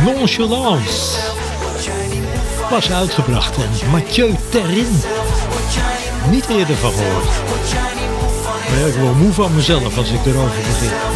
Nonchalance. Pas uitgebracht van Mathieu Terrin. Niet eerder van gehoord. Maar ja, ik word moe van mezelf als ik erover begin.